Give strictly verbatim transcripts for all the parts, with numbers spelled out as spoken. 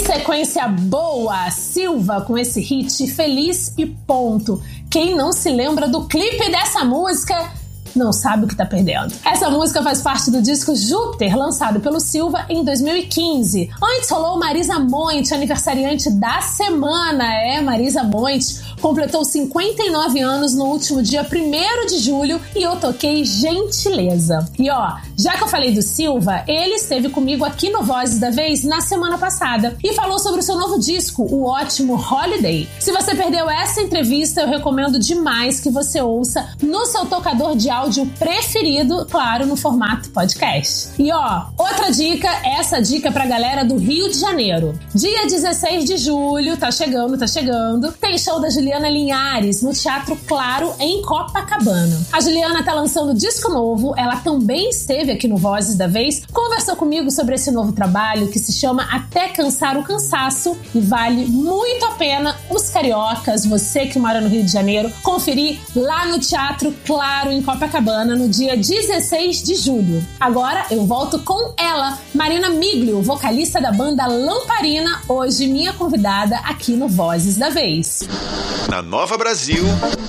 Sequência boa, Silva com esse hit Feliz e Ponto. Quem não se lembra do clipe dessa música não sabe o que tá perdendo. Essa música faz parte do disco Júpiter, lançado pelo Silva em dois mil e quinze. Antes rolou Marisa Monte, aniversariante da semana. É, Marisa Monte completou cinquenta e nove anos no último dia primeiro de julho e eu toquei Gentileza. E ó, já que eu falei do Silva, ele esteve comigo aqui no Vozes da Vez na semana passada e falou sobre o seu novo disco, o ótimo Holiday. Se você perdeu essa entrevista, eu recomendo demais que você ouça no seu tocador de áudio preferido, claro, no formato podcast. E ó, outra dica, essa dica pra galera do Rio de Janeiro. Dia dezesseis de julho, tá chegando, tá chegando, tem show da Juliana Linhares no Teatro Claro, em Copacabana. A Juliana tá lançando disco novo, ela também esteve aqui no Vozes da Vez, conversou comigo sobre esse novo trabalho que se chama Até Cansar o Cansaço e vale muito a pena os cariocas, você que mora no Rio de Janeiro, conferir lá no Teatro Claro, em Copacabana, no dia dezesseis de julho. Agora eu volto com ela, Marina Miglio, vocalista da banda Lamparina, hoje minha convidada aqui no Vozes da Vez. Na Nova Brasil,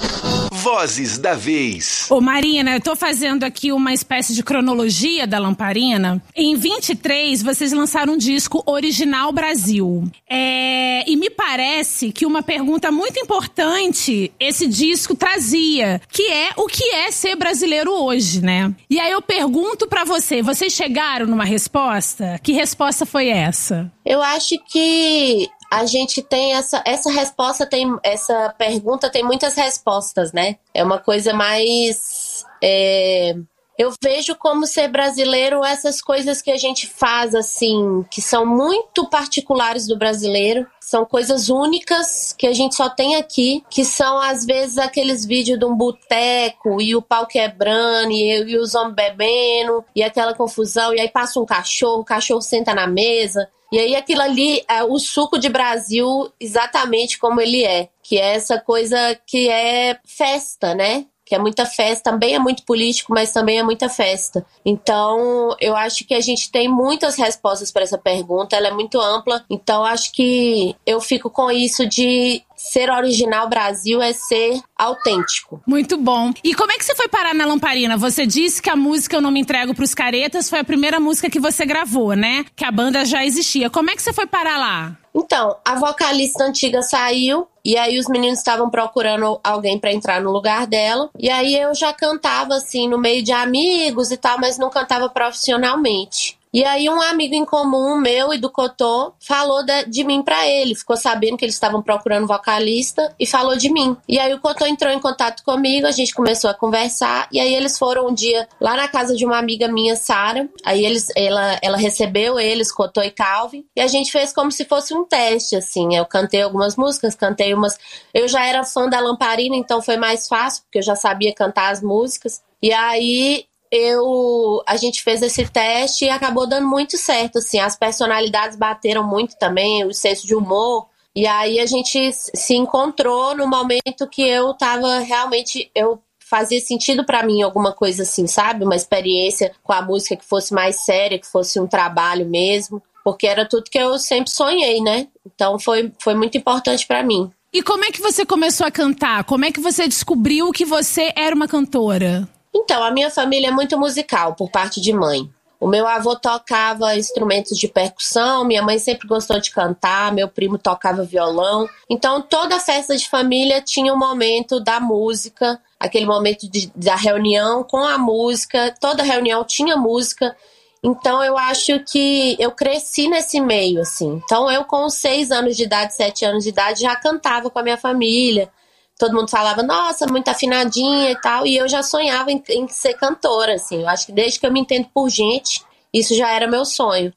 Vozes da Vez. Ô Marina, eu tô fazendo aqui uma espécie de cronologia da Lamparina. Em vinte e três, vocês lançaram um disco Original Brasil. É... E me parece que uma pergunta muito importante esse disco trazia, que é o que é ser brasileiro hoje, né? E aí eu pergunto pra você, vocês chegaram numa resposta? Que resposta foi essa? Eu acho que a gente tem essa, essa resposta, tem, essa pergunta tem muitas respostas, né? É uma coisa mais... É, eu vejo como ser brasileiro essas coisas que a gente faz, assim, que são muito particulares do brasileiro. São coisas únicas que a gente só tem aqui, que são, às vezes, aqueles vídeos de um boteco e o pau quebrando e, e os homens bebendo e aquela confusão. E aí passa um cachorro, o cachorro senta na mesa. E aí aquilo ali é o suco de Brasil exatamente como ele é. Que é essa coisa que é festa, né? Que é muita festa, também é muito político, mas também é muita festa. Então, eu acho que a gente tem muitas respostas para essa pergunta, ela é muito ampla. Então, acho que eu fico com isso de ser original Brasil é ser autêntico. Muito bom. E como é que você foi parar na Lamparina? Você disse que a música Eu Não Me Entrego Pros Caretas foi a primeira música que você gravou, né? Que a banda já existia. Como é que você foi parar lá? Então, a vocalista antiga saiu e aí os meninos estavam procurando alguém pra entrar no lugar dela. E aí eu já cantava assim no meio de amigos e tal, mas não cantava profissionalmente. E aí um amigo em comum meu e do Cotô falou de, de mim pra ele. Ficou sabendo que eles estavam procurando vocalista e falou de mim. E aí o Cotô entrou em contato comigo, a gente começou a conversar. E aí eles foram um dia lá na casa de uma amiga minha, Sara. Aí eles, ela, ela recebeu eles, Cotô e Calvin. E a gente fez como se fosse um teste, assim. Eu cantei algumas músicas, cantei umas... Eu já era fã da Lamparina, então foi mais fácil, porque eu já sabia cantar as músicas. E aí... Eu, a gente fez esse teste e acabou dando muito certo, assim, as personalidades bateram muito também, o senso de humor, e aí a gente se encontrou no momento que eu tava realmente, eu fazia sentido pra mim alguma coisa assim, sabe, uma experiência com a música que fosse mais séria, que fosse um trabalho mesmo, porque era tudo que eu sempre sonhei, né, então foi, foi muito importante pra mim. E como é que você começou a cantar? Como é que você descobriu que você era uma cantora? Então, a minha família é muito musical, por parte de mãe. O meu avô tocava instrumentos de percussão, minha mãe sempre gostou de cantar, meu primo tocava violão. Então, toda festa de família tinha um momento da música, aquele momento de, da reunião com a música. Toda reunião tinha música. Então, eu acho que eu cresci nesse meio, assim. Então, eu com seis anos de idade, sete anos de idade, já cantava com a minha família. Todo mundo falava, nossa, muito afinadinha e tal. E eu já sonhava em, em ser cantora, assim. Eu acho que desde que eu me entendo por gente, isso já era meu sonho.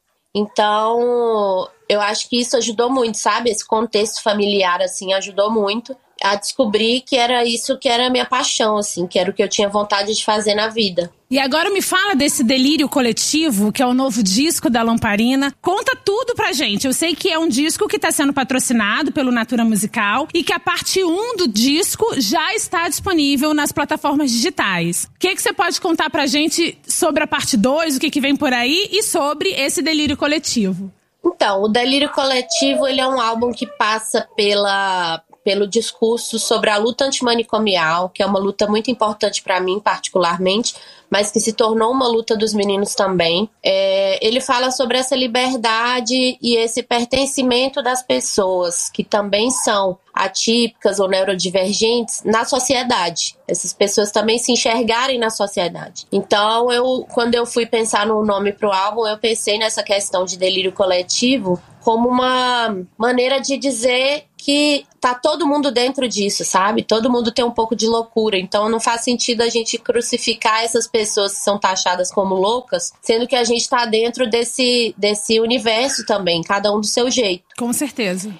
Então, eu acho que isso ajudou muito, sabe? Esse contexto familiar, assim, ajudou muito a descobrir que era isso que era a minha paixão, assim. Que era o que eu tinha vontade de fazer na vida. E agora me fala desse Delírio Coletivo, que é o novo disco da Lamparina. Conta tudo pra gente. Eu sei que é um disco que tá sendo patrocinado pelo Natura Musical e que a parte um do disco já está disponível nas plataformas digitais. O que, que você pode contar pra gente sobre a parte dois, o que, que vem por aí e sobre esse Delírio Coletivo? Então, o Delírio Coletivo, ele é um álbum que passa pela... pelo discurso sobre a luta antimanicomial, que é uma luta muito importante para mim, particularmente, mas que se tornou uma luta dos meninos também. É, ele fala sobre essa liberdade e esse pertencimento das pessoas, que também são atípicas ou neurodivergentes, na sociedade. Essas pessoas também se enxergarem na sociedade. Então, eu, quando eu fui pensar no nome para o álbum, eu pensei nessa questão de delírio coletivo como uma maneira de dizer que tá todo mundo dentro disso, sabe? Todo mundo tem um pouco de loucura, então não faz sentido a gente crucificar essas pessoas que são taxadas como loucas, sendo que a gente tá dentro desse, desse universo também, cada um do seu jeito. Com certeza.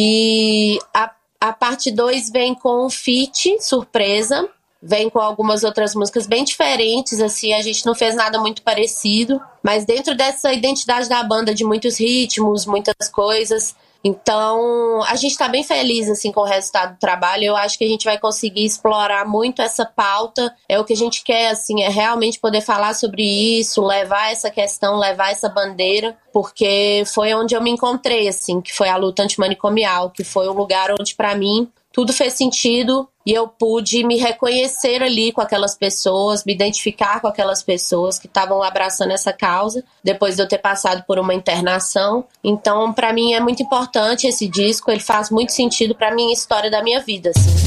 E a, a parte dois vem com um feat, surpresa, vem com algumas outras músicas bem diferentes, assim, a gente não fez nada muito parecido, mas dentro dessa identidade da banda, de muitos ritmos, muitas coisas. Então, a gente tá bem feliz, assim, com o resultado do trabalho. Eu acho que a gente vai conseguir explorar muito essa pauta. É o que a gente quer, assim, é realmente poder falar sobre isso, levar essa questão, levar essa bandeira, porque foi onde eu me encontrei, assim, que foi a luta antimanicomial, que foi o lugar onde, pra mim, tudo fez sentido e eu pude me reconhecer ali com aquelas pessoas, me identificar com aquelas pessoas que estavam abraçando essa causa, depois de eu ter passado por uma internação. Então, pra mim, é muito importante esse disco, ele faz muito sentido pra minha história da minha vida,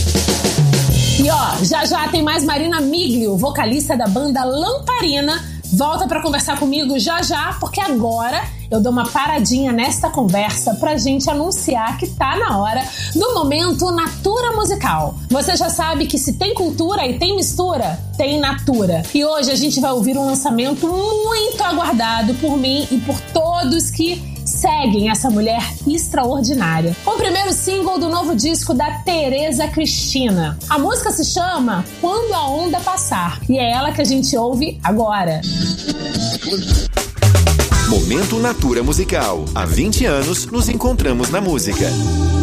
assim. E ó, já já tem mais Marina Miglio, vocalista da banda Lamparina. Volta pra conversar comigo já já, porque agora eu dou uma paradinha nesta conversa pra gente anunciar que tá na hora do momento Natura Musical. Você já sabe que se tem cultura e tem mistura, tem Natura. E hoje a gente vai ouvir um lançamento muito aguardado por mim e por todos que seguem essa mulher extraordinária. O primeiro single do novo disco da Tereza Cristina. A música se chama Quando a Onda Passar e é ela que a gente ouve agora. Momento Natura Musical. Há vinte anos nos encontramos na música.